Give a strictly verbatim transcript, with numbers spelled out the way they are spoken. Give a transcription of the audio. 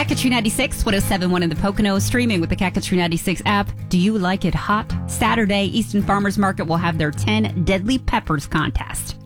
Cat Country ninety-six, one oh seven point one in the Pocono, streaming with the Cat Country ninety-six app. Do you like it hot? Saturday, Easton Farmers Market will have their ten Deadly Peppers contest.